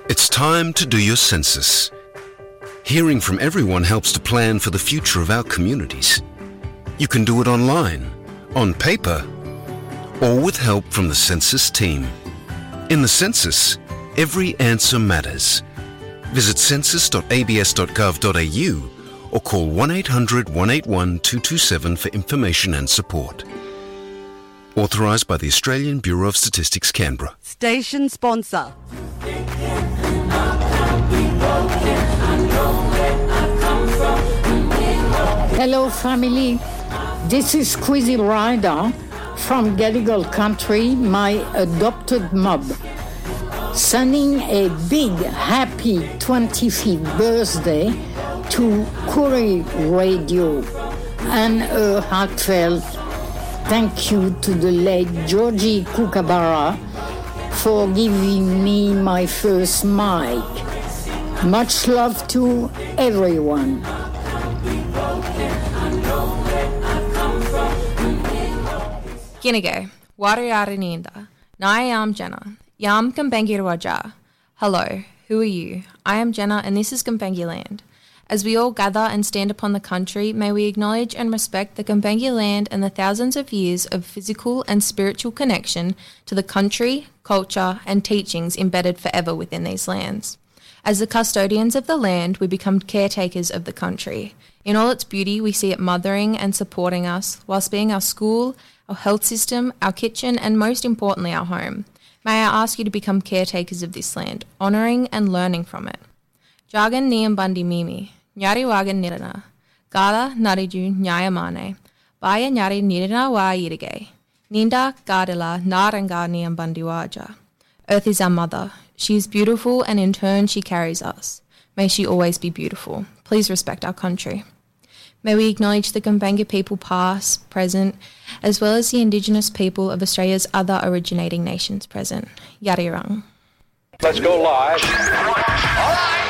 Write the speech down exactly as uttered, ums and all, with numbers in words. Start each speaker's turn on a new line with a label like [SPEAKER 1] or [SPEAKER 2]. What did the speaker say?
[SPEAKER 1] It's time to do your census. Hearing from everyone helps to plan for the future of our communities. You can do it online, on paper, or with help from the census team. In the census, every answer matters. Visit census dot a b s dot gov dot a u or call one eight hundred, one eight one, two two seven for information and support. Authorised by the Australian Bureau of Statistics, Canberra.
[SPEAKER 2] Station sponsor.
[SPEAKER 3] Hello family, this is Squeezy Ryder from Gadigal Country, my adopted mob, sending a big happy twenty-fifth birthday to Koori Radio and a heartfelt thank you to the late Georgie Kookaburra for giving me my first mic. Much love to everyone.
[SPEAKER 4] Ginigo, Warriaraninda, Nayam Jenna, Yam Gambengi Raja. Hello, who are you? I am Jenna and this is Gambengi Land. As we all gather and stand upon the country, may we acknowledge and respect the Gambengi land and the thousands of years of physical and spiritual connection to the country, culture and teachings embedded forever within these lands. As the custodians of the land, we become caretakers of the country. In all its beauty, we see it mothering and supporting us, whilst being our school, our health system, our kitchen and most importantly our home. May I ask you to become caretakers of this land, honouring and learning from it. Jagan Niyambandi Mimi. Nyari wagan nirana, gala nariju nyayamane, baya nyari nirana wa yirige, ninda gadala naranga niyambandiwaja. Earth is our mother. She is beautiful and in turn she carries us. May she always be beautiful. Please respect our country. May we acknowledge the Gumbaynggirr people past, present, as well as the Indigenous people of Australia's other originating nations present. Yarirang.
[SPEAKER 5] Let's go live. All right.